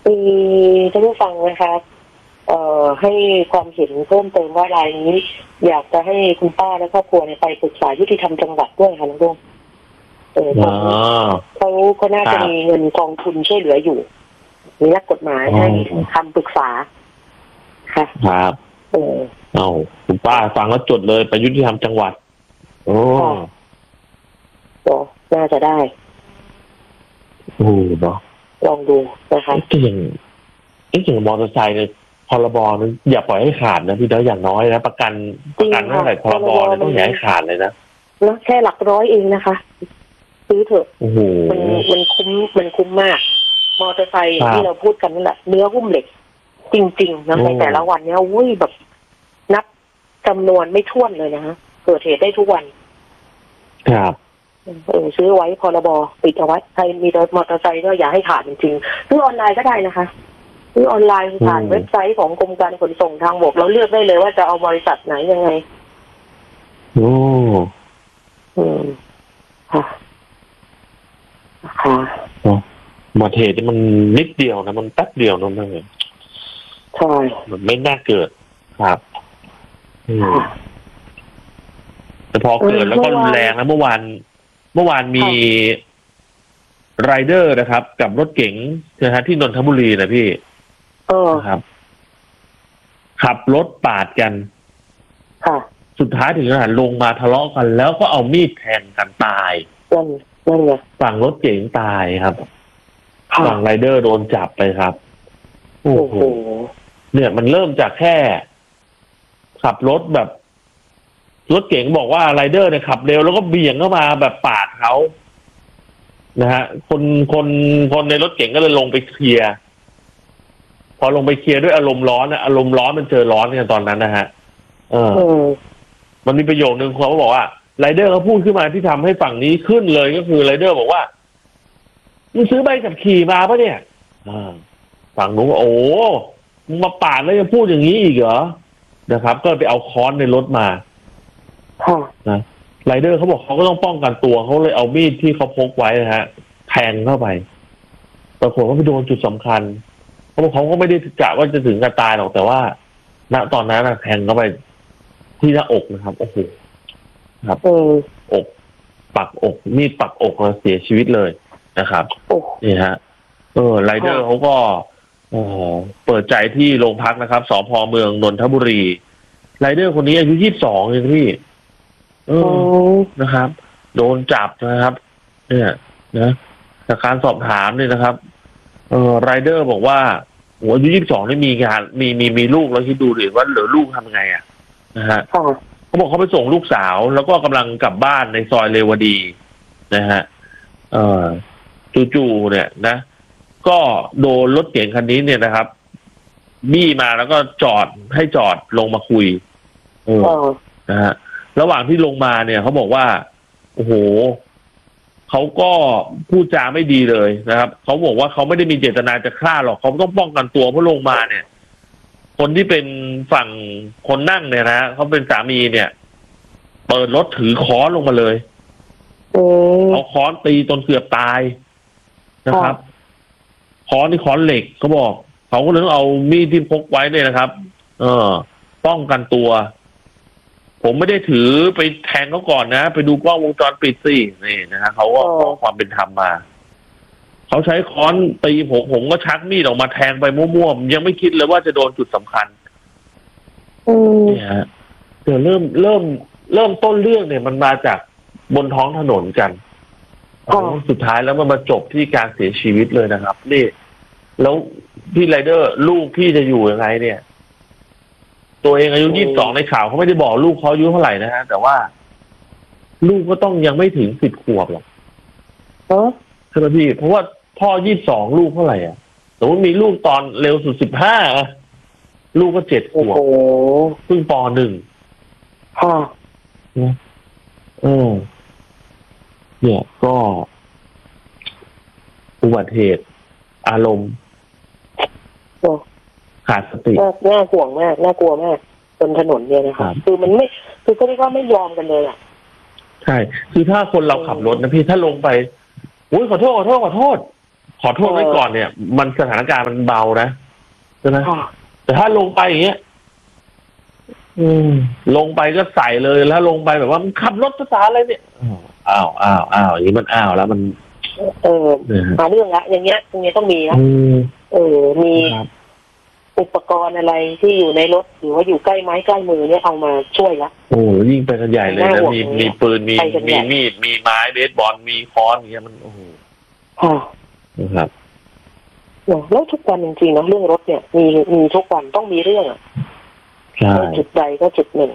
มีท่านผู้ฟังนะคะให้ความเห็นเพิ่มเติมว่ารายนี้อยากจะให้คุณป้าและครอบครัวไปปรึกษายุติธรรมจังหวัดด้วยค่ะน้องดวงเขาน่าจะมีเงินกองทุนช่วยเหลืออยู่มีนักกฎหมายให้คำปรึกษาค่ะครับเอาคุณป้าฟังแล้วจดเลยไปยุติธรรมจังหวัดโอ้น่าจะได้เนาะลองดูนะคะอย่างมอเตอร์ไซค์เนี่ยพรบนั้นอย่าปล่อยให้ขาดนะพี่เด้ออย่างน้อยนะประกันเท่าไหร่พรบเนี่ยต้องอย่าให้ขาดเลยนะแค่หลักร้อยเองนะคะซื้อเถอะมันคุ้มมากมอเตอร์ไซค์ที่เราพูดกันนั่นแหละเนื้อหุ้มเหล็กจริงๆนะในแต่ละวันเนี่ยแบบนับจำนวนไม่ถ้วนเลยนะฮะเกิดเหตุได้ทุกวันครับซื้อไว้พรบปิดเอาไว้ใครมีมอเตอร์ไซค์ก็อย่าให้ขาดจริงๆซื้อออนไลน์ก็ได้นะคะซื้อออนไลน์ผ่านเว็บไซต์ของกรมการขนส่งทางบกเราเลือกได้เลยว่าจะเอาบริษัทไหนยังไงค่ะมาเหตุที่มันนิดเดียวนะมันแป๊บเดียวนั่นเองใช่มันไม่น่าเกิดครับแต่พอเกิดแล้วก็รุนแรงนะเมื่อวานมีไรเดอร์นะครับกับรถเก๋งนะฮะที่นนทบุรีนะพี่นะครับขับรถปาดกันสุดท้ายถึงขนาดลงมาทะเลาะกันแล้วก็เอามีดแทงกันตายนั่นไงฝั่งรถเก๋งตายครับฝั่งไรเดอร์โดนจับไปครับโอ้โหเนี่ยมันเริ่มจากแค่ขับรถแบบรถเก๋งบอกว่าไรเดอร์เนี่ยขับเร็วแล้วก็เบี่ยงเข้ามาแบบปาดเขานะฮะคนในรถเก๋งก็เลยลงไปเคลียร์พอลงไปเคลียร์ด้วยอารมณ์ร้อนมันเจอร้อนกันตอนนั้นนะฮะมันมีประโยคนึงเขาบอกว่าไรเดอร์เขาพูดขึ้นมาที่ทำให้ฝั่งนี้ขึ้นเลยก็คือไรเดอร์บอกว่ามึงซื้อใบขับขี่มาปะเนี่ยฝั่งนู้นโอ้มึงมาปาดแล้วจะพูดอย่างนี้อีกเหรอนะครับก็ไปเอาค้อนในรถมานะไรเดอร์เขาบอกเขาก็ต้องป้องกันตัวเขาเลยเอามีดที่เขาพกไว้นะฮะแทงเข้าไปปรากฏว่าไปโดนจุดสำคัญเขาก็ไม่ได้กะว่าจะถึงกับตายหรอกแต่ว่าณตอนนั้นแทงเข้าไปที่หน้าอกนะครับโอ้โหครับอกปักอกมีดปักอกเสียชีวิตเลยนะครับนี่ฮะไรเดอร์เขาก็เปิดใจที่โรงพักนะครับสภ.เมืองนนทบุรีไรเดอร์คนนี้อายุ22เองพี่นะครับโดนจับนะครับเนี่ยนะจากการสอบถามเนี่ยนะครับไรเดอร์บอกว่าอายุ22นี่มีงานมีลูกแล้วคิดดูดิว่าเหลือลูกทำไงนะฮะเขาบอกเขาไปส่งลูกสาวแล้วก็กำลังกลับบ้านในซอยเรวดีนะฮะจู่ๆเนี่ยนะก็โดนรถเก๋งคันนี้เนี่ยนะครับบี้มาแล้วก็จอดลงมาคุยนะฮะระหว่างที่ลงมาเนี่ยเขาบอกว่าโอ้โหเขาก็พูดจาไม่ดีเลยนะครับเขาบอกว่าเขาไม่ได้มีเจตนาจะฆ่าหรอกเขาต้องป้องกันตัวเพราะลงมาเนี่ยคนที่เป็นฝั่งคนนั่งเนี่ยนะเขาเป็นสามีเนี่ยเปิดรถถือค้อนลงมาเลยเอาค้อนตีจนเกือบตายนะครับค้อนนี่ค้อนเหล็กเขาบอกเขาก็เลยต้องเอามีดที่พกไว้เนี่ยนะครับป้องกันตัวผมไม่ได้ถือไปแทงเขาก่อนนะไปดูกล้องวงจรปิดสินี่นะฮะเขาก็ขอความเป็นธรรมมาเขาใช้ค้อนตีผมก็ชักมีดออกมาแทงไปมั่วๆยังไม่คิดเลยว่าจะโดนจุดสำคัญนี่ฮะเดี๋ยวเริ่มต้นเรื่องเนี่ยมันมาจากบนท้องถนนกันสุดท้ายแล้วมันมาจบที่การเสียชีวิตเลยนะครับนี่แล้วพี่ไรเดอร์ลูกพี่จะอยู่ยังไงเนี่ยตัวเองอายุ22ในข่าวเขาไม่ได้บอกลูกเขาอายุเท่าไหร่นะฮะแต่ว่าลูกก็ต้องยังไม่ถึง10 ขวบหรอกใช่ไหมพี่เพราะว่าพ่อ22ลูกเท่าไหร่สมมติมีลูกตอนเร็วสุด15ลูกก็7 ขวบเพิ่งป.1เนี่ยก็อุบัติเหตุอารมณ์ขาดสติน่าห่วงมากน่ากลัวมากบนถนนเนี่ยนะคะคือมันไม่คือก็เรียกว่าไม่ยอมกันเลยใช่คือถ้าคนเราขับรถนะพี่ถ้าลงไปโอ้ยขอโทษขอโทษไว้ก่อนเนี่ย มันสถานการณ์มันเบานะใช่ไหมแต่ถ้าลงไปอย่างเงี้ยลงไปก็ใส่เลยแล้วลงไปแบบว่ามันขับรถภาษาอะไรเนี่ยอ้าวอย่างนี้มันอ้าวแล้วมันมาเรื่องละอย่างเงี้ยต้องมีนะมีอุปกรณ์อะไรที่อยู่ในรถหรือว่าอยู่ใกล้ไม้ใกล้มือเนี่ยเอามาช่วยละโอ้ยิ่งไปกันใหญ่เลยนะมีปืนมีมีดมีไม้เบสบอลมีค้อนอย่างเงี้ยมันโอ้โหนะครับแล้วทุกวันจริงๆนะเรื่องรถเนี่ยมีทุกวันต้องมีเรื่องจุดใดก็จุดหนึ่ง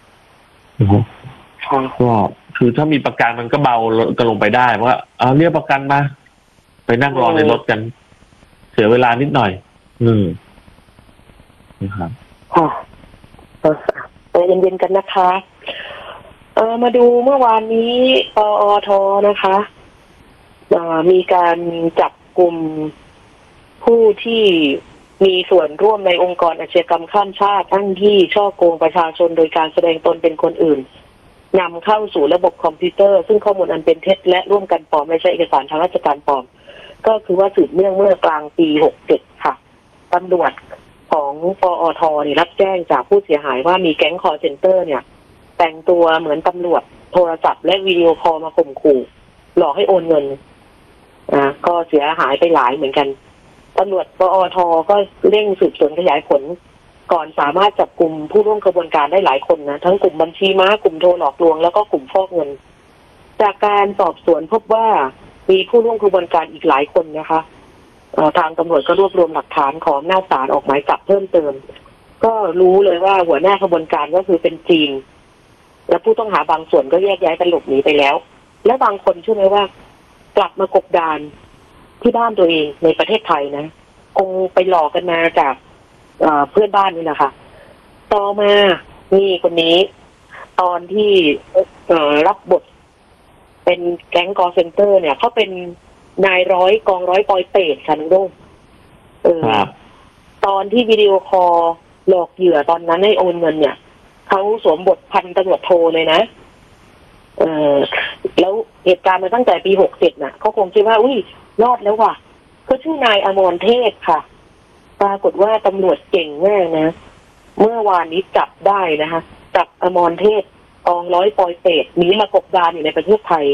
ก็คือถ้ามีประกันมันก็เบาก็ลงไปได้เพราะว่าเอาเรียกประกันมาไปนั่งรอในรถกันเสียเวลานิดหน่อยนะครับเย็นๆกันนะคะมาดูเมื่อวานนี้ปอทนะคะมีการจับกลุ่มผู้ที่มีส่วนร่วมในองค์กรอาชญากรรมข้ามชาติทั้งที่ฉ้อโกงประชาชนโดยการแสดงตนเป็นคนอื่นนำเข้าสู่ระบบคอมพิวเตอร์ซึ่งข้อมูลอันเป็นเท็จและร่วมกันปลอมและใช้เอกสารทางราชการปลอมก็คือว่าสืบเนื่องเมื่อกลางปี67ค่ะตำรวจของปอทเนี่ยรับแจ้งจากผู้เสียหายว่ามีแก๊งคอลเซ็นเตอร์เนี่ยแต่งตัวเหมือนตำรวจโทรศัพท์และวิดีโอคอลมาข่มขู่หลอกให้โอนเงินก็เสียหายไปหลายเหมือนกันตำรวจปอทก็เร่งสืบสวนขยายผลก่อนสามารถจับกลุ่มผู้ร่วมกระบวนการได้หลายคนนะทั้งกลุ่มบัญชีม้ากลุ่มโทรหลอกลวงแล้วก็กลุ่มฟอกเงินจากการสอบสวนพบว่ามีผู้ร่วมกระบวนการอีกหลายคนนะคะทางตำรวจก็รวบรวมหลักฐานขออำนาจศาลออกหมายจับเพิ่มเติมก็รู้เลยว่าหัวหน้ากระบวนการก็คือเป็นจีนและผู้ต้องหาบางส่วนก็แยกย้ายกันหลบหนีไปแล้วและบางคนเชื่อไหมว่ากลับมากบดานที่บ้านตัวเองในประเทศไทยนะคงไปหลอกกันมาจากเพื่อนบ้านนี่แหละค่ะต่อมานี่คนนี้ตอนที่รับบทเป็นแก๊งคอลเซ็นเตอร์เนี่ยเขาเป็นนายร้อยกองร้อยปอยเปรตค่ะน้องโด้งตอนที่วิดีโอคอลหลอกเหยื่อตอนนั้นให้โอนเงินเนี่ยเขาสวมบทพันตำรวจโทเลยนะแล้วเหตุการณ์มาตั้งแต่ปี67น่ะเขาคงคิดว่าอุ้ยรอดแล้วว่ะก็ชื่อนายอมรเทพค่ะปรากฏว่าตำรวจเก่งมากนะเมื่อวานนี้จับได้นะคะจับอมรเทพกองร้อยปอยเปรตหนีมากบดานอยู่ในประเทศไทย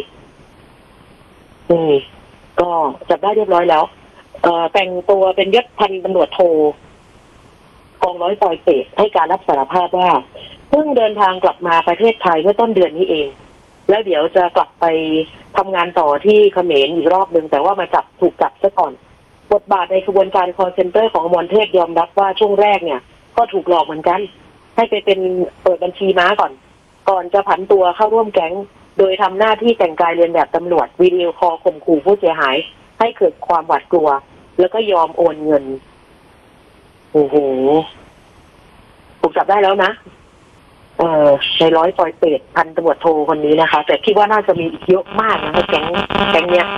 ก็จับได้เรียบร้อยแล้วแต่งตัวเป็นยศพันตำรวจโทกองร้อยปอยเปรตให้การรับสารภาพว่าเพิ่งเดินทางกลับมาประเทศไทยเมื่อต้นเดือนนี้เองแล้วเดี๋ยวจะกลับไปทำงานต่อที่เขมรอีกรอบนึงแต่ว่ามาถูกจับซะก่อนบทบาทในกระบวนการ call center ของอมรเทพยอมรับว่าช่วงแรกเนี่ยก็ถูกหลอกเหมือนกันให้ไปเป็นเปิดบัญชีม้าก่อนจะผันตัวเข้าร่วมแก๊งโดยทำหน้าที่แต่งกายเรียนแบบตำรวจวิดีโอคอลข่มขู่ผู้เสียหายให้เกิดความหวาดกลัวแล้วก็ยอมโอนเงินโอ้โหถูกจับได้แล้วนะในร้อยปอยเปรตพันตำรวจโทคนนี้นะคะแต่คิดว่าน่าจะมีอีกเยอะมากนะแก๊งเนี้ย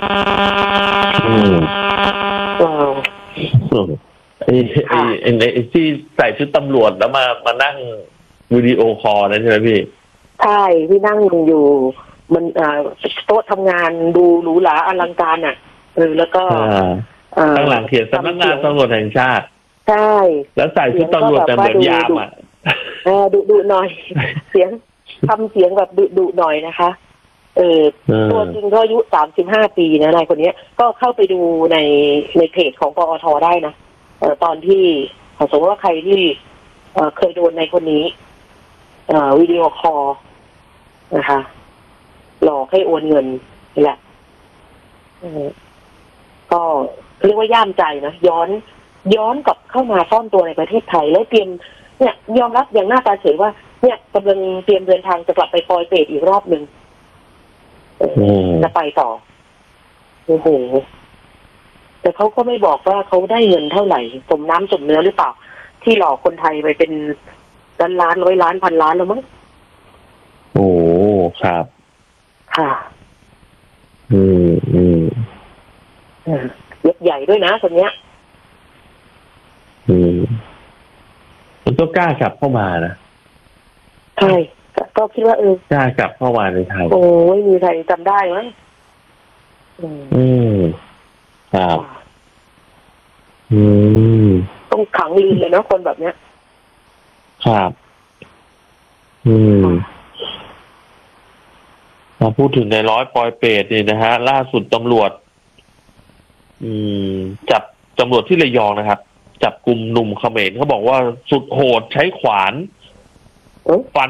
ไอ้ที่ใส่ชุดตำรวจแล้วมานั่งวิดีโอคอลนั่นใช่ไหมพี่ใช่ที่นั่งอยู่มันโต๊ะทำงานดูหรูหราอลังการอ่ะแล้วก็ข้างหลังเขียนสำนักงานตำรวจแห่งชาติใช่แล้วใส่ชุดตำรวจแต่เหมือนยามอ่ะดุหน่อยเสียงทำเสียงแบบดุหน่อยนะคะตัวจริงก็อายุ35 ปีนะนายคนนี้ก็เข้าไปดูในเพจของปอทได้นะตอนที่สมมติว่าใครที่เคยโดนในคนนี้วิดีโอคอลนะคะหลอกให้โอนเงินนี่แหละก็เรียกว่าย่ามใจนะย้อนกลับเข้ามาซ่อนตัวในประเทศไทยแล้วเตรียมเนี่ยยอมรับอย่างหน้าตาเฉยว่าเนี่ยกำลังเตรียมเดินทางจะกลับไปปอยเปรตอีกรอบนึงจะไปต่อโอ้โหแต่เขาก็ไม่บอกว่าเขาได้เงินเท่าไหร่สมน้ำสมเนื้อหรือเปล่าที่หลอกคนไทยไปเป็นล้านร้อยล้านพันล้านแล้วมั้งโอ้ครับค่ะยกใหญ่ด้วยนะคนเนี้ยมันก็กล้ากลับเข้ามานะใช่ก็คิดว่ากล้ากลับเข้ามาในไทยโอ้ไม่มีใครจำได้มั้งครับต้องขังลืมเลยนะคนแบบเนี้ยครับมาพูดถึงในร้อยปอยเปรตนี่นะฮะล่าสุดตำรวจจับตำรวจที่ระยองนะครับจับกลุ่มหนุ่มเขมรเขาบอกว่าสุดโหดใช้ขวานฟัน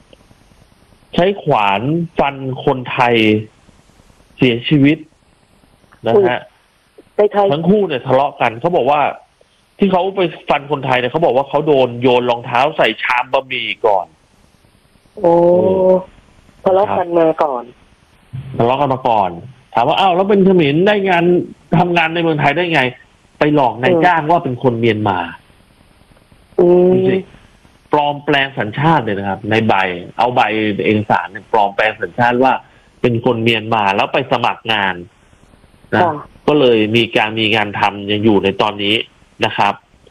คนไทยเสียชีวิตนะฮะทั้งคู่เนี่ยทะเลาะกันเขาบอกว่าที่เขาไปฟันคนไทยเนี่ยเขาบอกว่าเขาโดนโยนรองเท้าใส่ชามบะหมี่ก่อนโอ้ทะเลาะกันมาก่อนถามว่าอ้าวแล้วเป็นเขมรได้งานทำงานในเมืองไทยได้ไงไปหลอกนายจ้างว่าเป็นคนเมียนมาปลอมแปลงสัญชาติเลยนะครับในใบเอาใบเอกสารเนี่ยปลอมแปลงสัญชาติว่าเป็นคนเมียนมาแล้วไปสมัครงานนะก็เลยมีงานทำยังอยู่ในตอนนี้นะครับ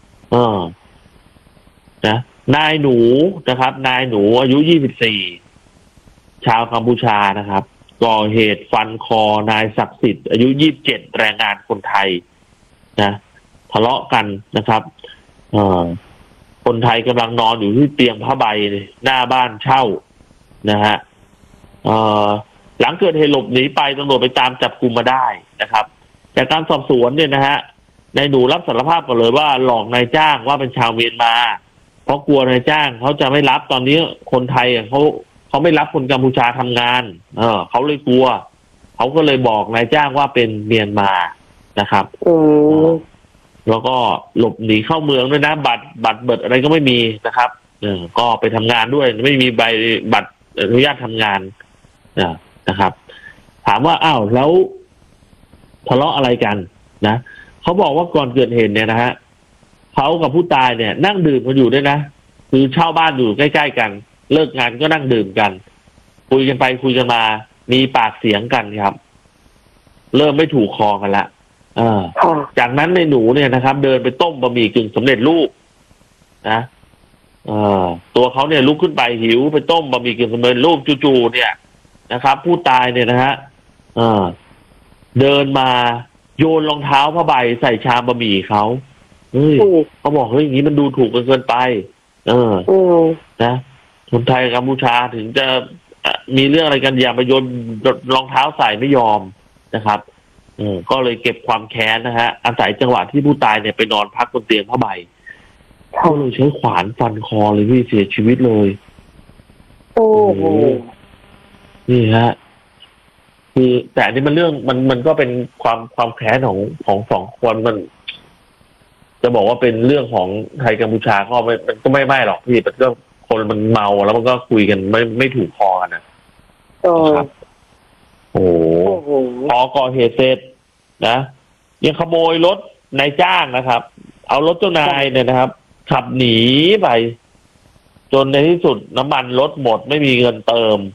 นะนายหนูนะครับนายหนูอายุ24ชาวกัมพูชานะครับก่อเหตุฟันคอนายศักดิ์สิทธิ์อายุ27แรงงานคนไทยนะทะเลาะกันนะครับคนไทยกำลังนอนอยู่ที่เตียงผ้าใบหน้าบ้านเช่านะฮะหลังเกิดเหตุหลบหนีไปตำรวจไปตามจับกุมมาได้นะครับจากการสอบสวนเนี่ยนะฮะนายหนูรับสารภาพกันเลยว่าหลอกนายจ้างว่าเป็นชาวเมียนมาเพราะกลัวนายจ้างเขาจะไม่รับตอนนี้คนไทยเขาไม่รับคนกัมพูชาทำงานเขาเลยกลัวเขาก็เลยบอกนายจ้างว่าเป็นเมียนมานะครับแล้วก็หลบหนีเข้าเมืองด้วยนะบัตรเบิดอะไรก็ไม่มีนะครับก็ไปทำงานด้วยไม่มีใบบัตรอนุญาตทำงานนะครับถามว่าอ้าวแล้วทะเลาะอะไรกันนะเขาบอกว่าก่อนเกิดเหตุเนี่ยนะฮะเขากับผู้ตายเนี่ยนั่งดื่มกันอยู่ด้วยนะคือเช่าบ้านอยู่ใกล้ๆกันเลิกงานก็นั่งดื่มกันคุยกันไปคุยกันมามีปากเสียงกันครับเริ่มไม่ถูกคอกันละจากนั้นในหนูเนี่ยนะครับเดินไปต้มบะหมี่กึ่งสำเร็จรูปนะตัวเขาเนี่ยลุกขึ้นไปหิวไปต้มบะหมี่กึ่งสำเร็จรูปจู่ๆเนี่ยนะครับผู้ตายเนี่ยนะฮะเดินมาโยนรองเท้าผ้าใบใส่ชามบะหมี่เขาเขาบอกเฮ้ยอย่างนี้มันดูถูกเกินไปนะคนไทยกัมพูชาถึงจะมีเรื่องอะไรกันอย่าไปโยนรองเท้าใส่ไม่ยอมนะครับก็เลยเก็บความแค้นนะฮะอาศัยจังหวะที่ผู้ตายเนี่ยไปนอนพักบนเตียงผ้าใบเขาเลยใช้ขวานฟันคอเลยพี่เสียชีวิตเลยโอ้โหนี่ฮะคือแต่อันนี้มันเรื่องมันก็เป็นความแค้นของสองคนมันจะบอกว่าเป็นเรื่องของไทยกัมพูชาก็มันก็ไม่หรอกพี่มันก็คนมันเมาแล้วมันก็คุยกันไม่ถูกคอกันนะครับโอ้โหพอก่อเหตุเสร็จนะยังขโมยรถนายจ้างนะครับเอารถเจ้านายเนี่ยนะครับขับหนีไปจนในที่สุดน้ำมันรถหมดไม่มีเงินเติม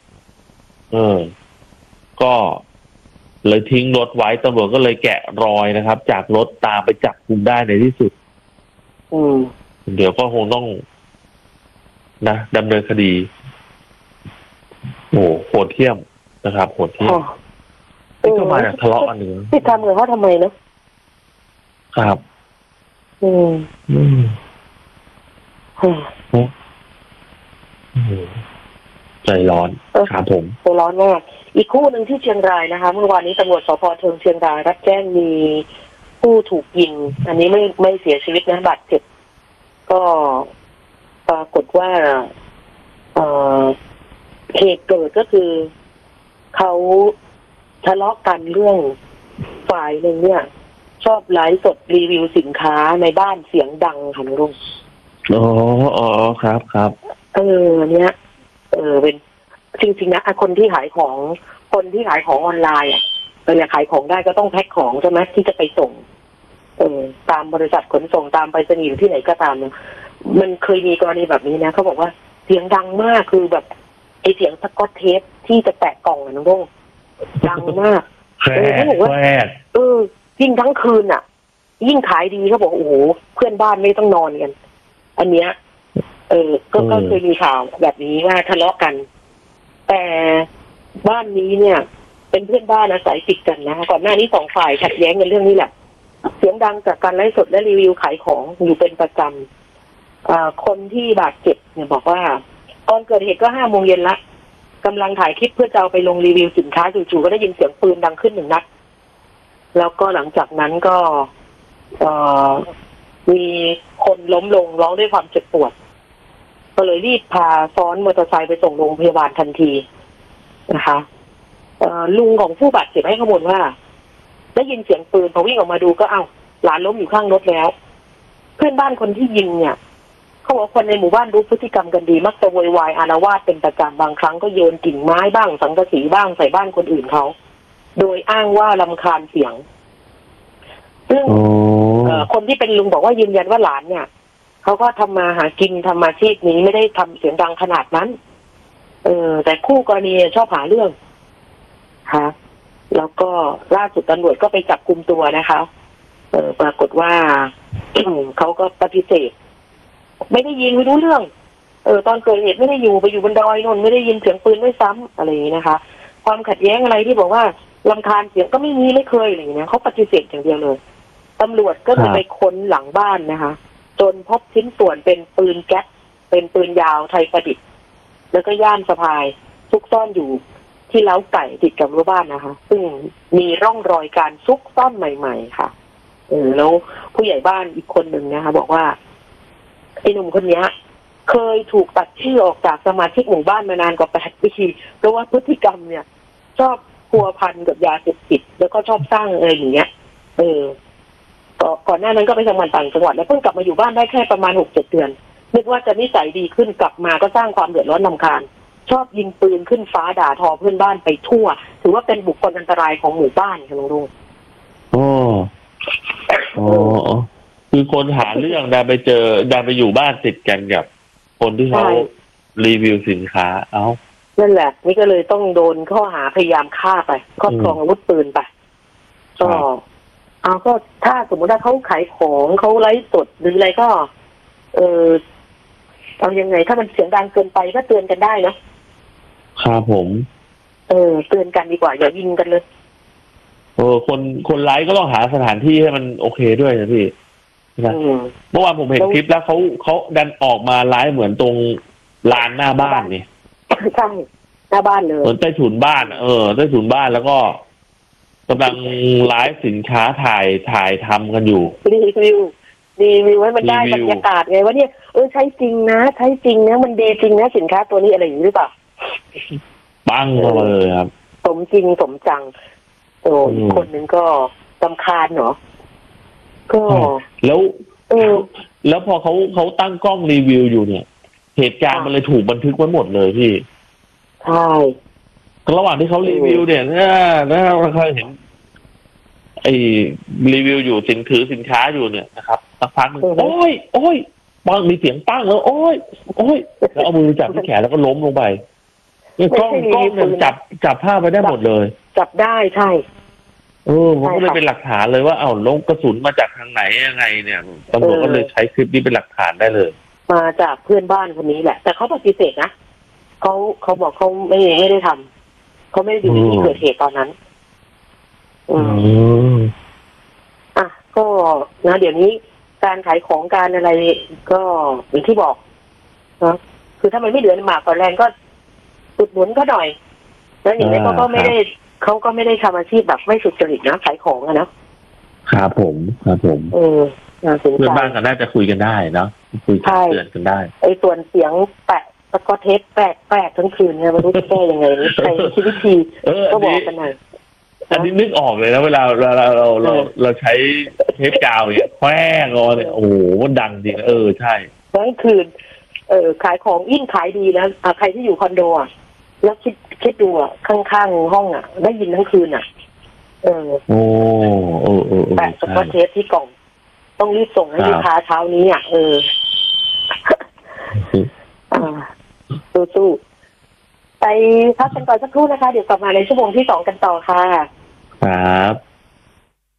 ก็เลยทิ้งรถไว้ตำรวจก็เลยแกะรอยนะครับจากรถตามไปจับกุมได้ในที่สุดเดี๋ยวก็คงต้องนะดำเนินคดีโหดเหี้ยมนะครับโหดเหี้ยมนี่ก็มาจากทะเลาะกันหนึ่งที่ทำกับเขาทำไมนะครับใจร้อนครับผมใจร้อนมากอีกคู่หนึ่งที่เชียงรายนะคะเมื่อวานนี้ตำรวจสภ.เทิงเชียงรายรับแจ้งมีผู้ถูกยิงอันนี้ไม่เสียชีวิตนะบาดเจ็บก็ปรากฏว่าเหตุเกิดก็คือเขาทะเลาะกันเรื่องฝ่ายหนึ่งเนี่ยชอบไลฟ์สดรีวิวสินค้าในบ้านเสียงดังค่ะลุงอ๋อครับเนี่ยเป็นจริงๆนะคนที่ขายของออนไลน์เนี่ยขายของได้ก็ต้องแพ็คของใช่ไหมที่จะไปส่งตามบริษัทขนส่งตามไปรษณีย์ที่ไหนก็ตามเนี่ยมันเคยมีกรณีแบบนี้นะเขาบอกว่าเสียงดังมากคือแบบไอเสียงสกอตเทปที่จะแตะกล่องนะลุงดังมากเขาบอกว่ายิ่งทั้งคืนยิ่งขายดีเขาบอกโอ้โหเพื่อนบ้านไม่ต้องนอนกันอันเนี้ยก็เคยมีข่าวแบบนี้ว่าทะเลาะกันแต่บ้านนี้เนี่ยเป็นเพื่อนบ้านอาศัยติดกันนะก่อนหน้านี้สองฝ่ายขัดแย้งกันเรื่องนี้แหละเสียงดังจากการไลฟ์สดและรีวิวขายของอยู่เป็นประจำคนที่บาดเจ็บเนี่ยบอกว่าก่อนเกิดเหตุก็5 โมงเย็นละกำลังถ่ายคลิปเพื่อจะเอาไปลงรีวิวสินค้าจู่ๆก็ได้ยินเสียงปืนดังขึ้น1 นัดแล้วก็หลังจากนั้นก็มีคนล้มลงร้องด้วยความเจ็บปวดก็เลยรีบพาซ้อนมอเตอร์ไซค์ไปส่งโรงพยาบาลทันทีนะคะลุงของผู้บาดเจ็บให้ข้อมูลว่าได้ยินเสียงปืนพอวิ่งออกมาดูก็หลานล้มอยู่ข้างรถแล้วเพื่อนบ้านคนที่ยิงเนี่ยเขาบอกคนในหมู่บ้านรู้พฤติกรรมกันดีมักจะโวยวายอาละวาดเป็นประจำบางครั้งก็โยนกิ่งไม้บ้างสังกะสีบ้างใส่บ้านคนอื่นเขาโดยอ้างว่ารำคาญเสียงซึ่งคนที่เป็นลุงบอกว่ายืนยันว่าหลานเนี่ยเขาก็ทำมาหากินทำอาชีพนี้ไม่ได้ทำเสียงดังขนาดนั้นแต่คู่กรณีชอบหาเรื่องค่ะแล้วก็ล่าสุดตำรวจก็ไปจับกุมตัวนะคะปรากฏว่าเขาก็ปฏิเสธไม่ได้ยิงไม่รู้เรื่องตอนเกิดเหตุไม่ได้อยู่ไปอยู่บนดอยนนไม่ได้ยินเสียงปืนด้วยซ้ำอะไรอย่างนี้นะคะความขัดแย้งอะไรที่บอกว่ารำคาญเสียงก็ไม่มีไม่เคยอะไรอย่างเงี้ยเขาปฏิเสธอย่างเดียวเลยตำรวจก็จะไปค้นหลังบ้านนะคะจนพบชิ้นส่วนเป็นปืนแก๊ปเป็นปืนยาวไทยประดิษฐ์แล้วก็ย่ามสะพายซุกซ่อนอยู่ที่เล้าไก่ติดกับรั้วบ้านนะคะซึ่งมีร่องรอยการซุกซ่อนใหม่ๆค่ะแล้วผู้ใหญ่บ้านอีกคนหนึ่งนะคะบอกว่าไอ้หนุ่มคนนี้เคยถูกตัดชื่อออกจากสมาชิกหมู่บ้านมานานกว่า8 ปีเพราะว่าพฤติกรรมเนี่ยชอบพัวพันกับยาเสพติดแล้วก็ชอบสร้างอะไรอย่างเงี้ยก่อนหน้านั้นก็ไปทำงานต่างจังหวัดแล้วเพิ่งกลับมาอยู่บ้านได้แค่ประมาณ6-7 เดือนนึกว่าจะนิสัยดีขึ้นกลับมาก็สร้างความเดือดร้อนรำคาญชอบยิงปืนขึ้นฟ้าด่าทอเพื่อนบ้านไปทั่วถือว่าเป็นบุคคลอันตรายของหมู่บ้านค่ะลุงคือคนหาเรื่องได้ไปอยู่บ้านติดกันกับคนที่เขารีวิวสินค้านั่นแหละนี่ก็เลยต้องโดนข้อหาพยายามฆ่าไปครอบครองอาวุธปืนไปก็ถ้าสมมติว่าเขาขายของเขาไลฟ์สดหรืออะไรก็เอายังไงถ้ามันเสียงดังเกินไปก็เตือนกันได้นะครับผมเตือนกันดีกว่าอย่ายิงกันเลยคนไลฟ์ก็ต้องหาสถานที่ให้มันโอเคด้วยนะพี่เมื่อวานผมเห็นคลิปแล้วเขาดันออกมาไลฟ์เหมือนตรงลานหน้าบ้านนี่ใช่หน้าบ้านเลยเหมือนใต้ถุนบ้านใต้ถุนบ้านแล้วก็กำลังไลฟ์สินค้าถ่ายทำกันอยู่รีวิวให้มันได้บรรยากาศไงว่าเนี่ยใช้จริงนะมันดีจริงนะสินค้าตัวนี้อะไรอย่างนี้หรือเปล่าปังเลยครับสมจริงสมจังคนนึงก็รำคาญเนาะก็แล้วพอเขาตั้งกล้องรีวิวอยู่เนี่ยเหตุการณ์มันเลยถูกบันทึกไว้หมดเลยพี่ใช่ระหว่างที่เขารีวิวเนี่ยเราเคยเห็นไอ้รีวิวอยู่ถือสินค้าอยู่เนี่ยนะครับสักพักนึงโอ้ยปังมีเสียงปังแล้วโอ้ยแล้วเอามือจับที่แขนแล้วก็ล้มลงไปเนี่ยกล้องเนี่ยจับภาพไปได้หมดเลยจับได้ใช่ผมก็เลยเป็นหลักฐานเลยว่าลงกระสุนมาจากทางไหนยังไงเนี่ยตำรวจก็เลยใช้คลิปนี้เป็นหลักฐานได้เลยมาจากเพื่อนบ้านคนนี้แหละแต่เขาปฏิเสธนะเขาบอกเขาไม่ได้ทำเขาไม่ได้อยู่ในที่เกิดเหตุตอนนั้นก็นะเดี๋ยวนี้การขายของการอะไรก็อย่างที่บอกนะคือถ้ามันไม่เหลือหมากก่อนแรงก็อุดหนุนก็หน่อยแล้วอย่างนี้เขาก็ไม่ได้ทำอาชีพแบบไม่สุจริตนะขายของนะครับผมเพื่อนบ้านกันน่าจะคุยกันได้เนาะคุยเตือนกันได้ส่วนเสียงแปะสกอตเทปแปะทั้งคืนเนี่ยไม่รู้จะแก้ยังไงใช้วิธีก็บอกกันหน่อยอันนี้นึกออกเลยนะเวลาเราใช้เทปกาวเนี่ยแขว้งเนี่ยโอ้โหมันดังจริงใช่ทั้งคืนขายของยิ่งขายดีนะใครที่อยู่คอนโดแล้วคิดดูข้างๆห้องได้ยินทั้งคืนแปะสกอตเทปที่กล่องต้องรีบส่งให้ลูกค้าเช้านี้สู้ไปพักกันก่อนสักครู่นะคะเดี๋ยวกลับมาในชั่วโมงที่2กันต่อค่ะครับ